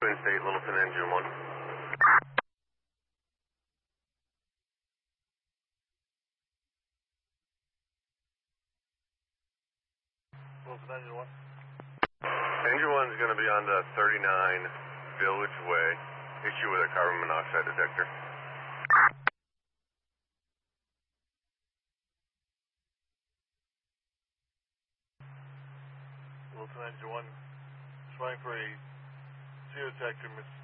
Twin State, Littleton, engine 1. Littleton, engine 1. Engine 1 is going to be on the 39 Village Way. Issue with a carbon monoxide detector. Littleton, engine 1. Trying for a CO detector, Miss